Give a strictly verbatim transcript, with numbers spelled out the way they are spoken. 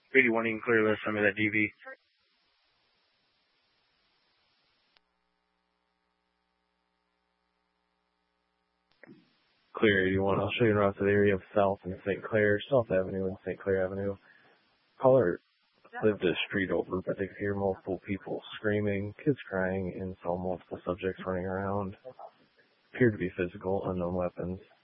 eighty-one, you can clear this. Send me that D V. Clear eighty-one. I'll show you around to the area of South and Saint Clair, South Avenue and Saint Clair Avenue. Caller lived a street over, but they could hear multiple people screaming, kids crying, and saw multiple subjects running around. Appeared to be physical, unknown weapons.